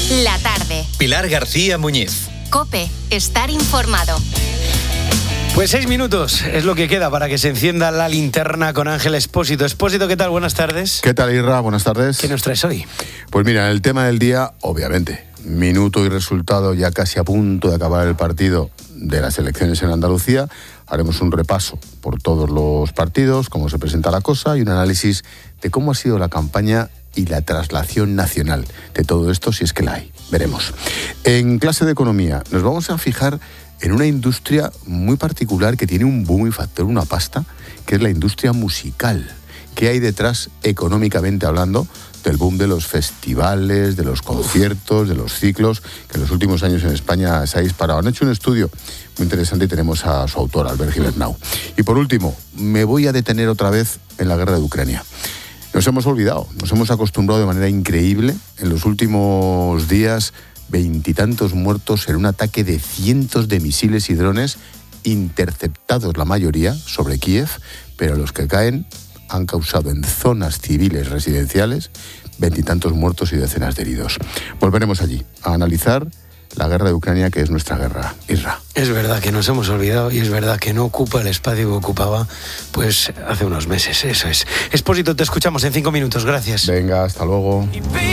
La tarde. Pilar García Muñiz. COPE. Estar informado. Pues 6 minutos es lo que queda para que se encienda la linterna con Ángel Expósito. Expósito, ¿qué tal? Buenas tardes. ¿Qué tal, Irra? Buenas tardes. ¿Qué nos traes hoy? Pues mira, el tema del día, obviamente, minuto y resultado ya casi a punto de acabar el partido de las elecciones en Andalucía. Haremos un repaso por todos los partidos, cómo se presenta la cosa y un análisis de cómo ha sido la campaña y la traslación nacional de todo esto, si es que la hay. Veremos. En clase de economía nos vamos a fijar en una industria muy particular que tiene un boom y factor, una pasta, que es la industria musical. ¿Qué hay detrás, económicamente hablando, del boom de los festivales, de los conciertos, de los ciclos, que en los últimos años en España se ha disparado? Han hecho un estudio muy interesante y tenemos a su autor, Albert Gibernau. Y por último, me voy a detener otra vez en la guerra de Ucrania. Nos hemos olvidado, nos hemos acostumbrado de manera increíble en los últimos días, 20 y tantos muertos en un ataque de cientos de misiles y drones interceptados, la mayoría, sobre Kiev, pero los que caen han causado en zonas civiles residenciales 20 y tantos muertos y decenas de heridos. Volveremos allí a analizar la guerra de Ucrania, que es nuestra guerra, Isra. Es verdad que nos hemos olvidado y es verdad que no ocupa el espacio que ocupaba pues hace unos meses, eso es. Expósito, te escuchamos en 5 minutos, gracias. Venga, hasta luego.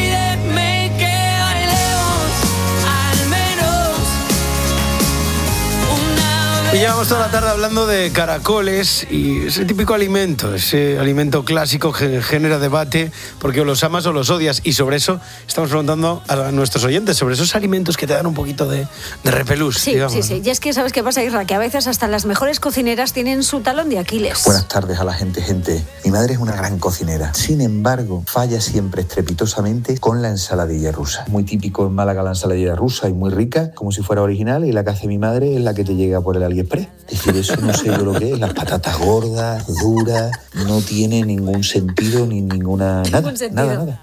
Y llevamos toda la tarde hablando de caracoles y ese típico alimento, ese alimento clásico que genera debate porque o los amas o los odias, y sobre eso estamos preguntando a nuestros oyentes, sobre esos alimentos que te dan un poquito de repelús, sí, digamos. Sí. Y es que, ¿sabes qué pasa, Isra? Que a veces hasta las mejores cocineras tienen su talón de Aquiles. Buenas tardes a la gente. Mi madre es una gran cocinera. Sin embargo, falla siempre estrepitosamente con la ensaladilla rusa. Muy típico en Málaga la ensaladilla rusa y muy rica, como si fuera original, y la que hace mi madre es la que te llega por el AliExpress. Es decir, eso no sé yo lo que es. Las patatas gordas, duras, no tiene ningún sentido ni ninguna... Nada.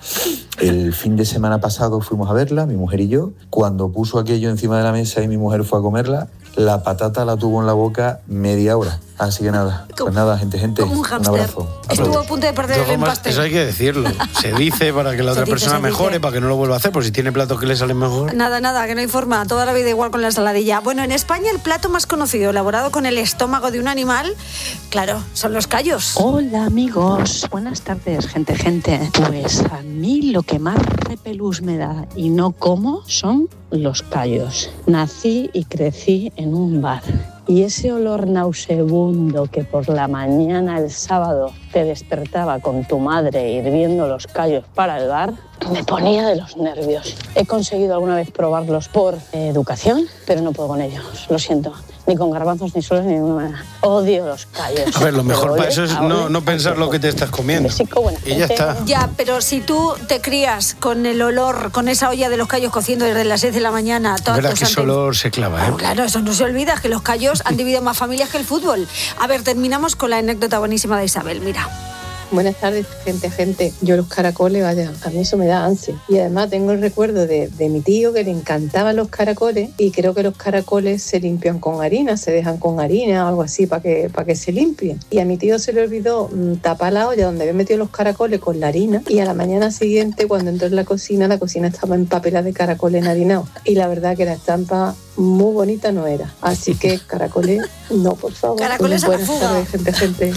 El fin de semana pasado fuimos a verla, mi mujer y yo. Cuando puso aquello encima de la mesa y mi mujer fue a comerla, la patata la tuvo en la boca media hora. Así que nada, pues nada, gente, como un abrazo. Estuvo a punto de perder el empaste. Eso hay que decirlo. Se dice para que la otra persona mejore, para que no lo vuelva a hacer, por si tiene platos que le salen mejor. Nada, que no hay forma. Toda la vida igual con la ensaladilla. Bueno, en España el plato más conocido, elaborado con el estómago de un animal, claro, son los callos. Hola, amigos. Buenas tardes, gente. Pues a mí lo que más repelús me da y no como son los callos. Nací y crecí en un bar. Y ese olor nauseabundo que por la mañana el sábado te despertaba con tu madre hirviendo los callos para el bar, me ponía de los nervios. He conseguido alguna vez probarlos por educación, pero no puedo con ellos, lo siento. Ni con garbanzos, ni soles, ni de ninguna manera. Odio los callos. A ver, lo mejor para eso es no pensar lo que te estás comiendo. Y ya está. Ya, pero si tú te crías con el olor, con esa olla de los callos cociendo desde las 6 de la mañana... Es verdad que ese olor se clava, ¿eh? Claro, eso no se olvida, que los callos han dividido más familias que el fútbol. A ver, terminamos con la anécdota buenísima de Isabel, mira. Buenas tardes, gente. Yo los caracoles, vaya, a mí eso me da ansia. Y además tengo el recuerdo de mi tío que le encantaban los caracoles, y creo que los caracoles se limpian con harina, se dejan con harina o algo así para que se limpien. Y a mi tío se le olvidó tapar la olla donde había metido los caracoles con la harina, y a la mañana siguiente, cuando entró en la cocina estaba empapelada de caracoles enharinados. Y la verdad que la estampa muy bonita no era. Así que caracoles, no, por favor. Caracoles a la fuga. Buenas tardes, gente.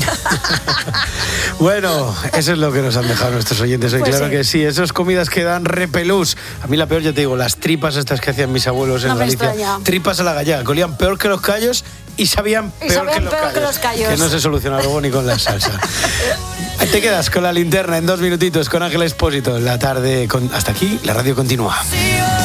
Bueno, eso es lo que nos han dejado nuestros oyentes hoy, pues claro sí. Que sí, esas comidas que dan repelús. A mí la peor, ya te digo, las tripas estas que hacían mis abuelos en Galicia, tripas a la gallega, que olían peor que los callos y sabían peor que los callos. Que no se soluciona luego ni con la salsa. Te quedas con la linterna en 2 minutitos con Ángel Expósito. La tarde, hasta aquí, la radio continúa.